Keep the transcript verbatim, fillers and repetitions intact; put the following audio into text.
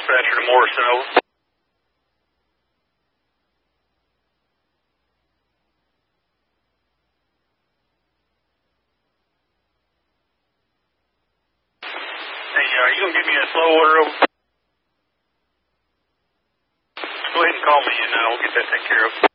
dispatcher to Morrison, over. Hey, uh, are you going to give me a slow order, over? Go ahead and call me, and uh, we'll get that taken care of.